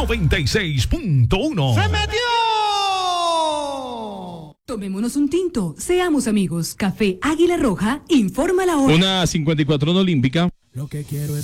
96.1. ¡Se metió! Tomémonos un tinto, seamos amigos. Café Águila Roja, informa la hora. 1:54 en Olímpica. Lo que quiero es